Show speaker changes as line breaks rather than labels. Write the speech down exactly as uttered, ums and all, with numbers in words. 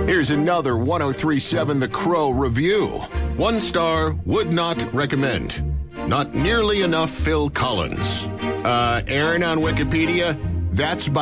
Here's another one oh three point seven The Crow review. One star, would not recommend. Not nearly enough Phil Collins. Uh, Aaron on Wikipedia, that's by